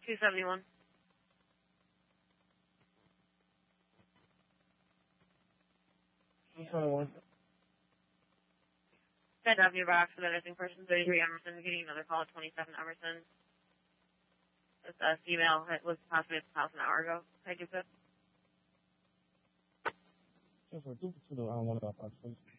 271. Got W box for the missing person, 33 Emerson, getting another call at 27 Emerson. This female that was possibly at the house an hour ago. Can I give that? Just for 2 to the 1 about 5, please.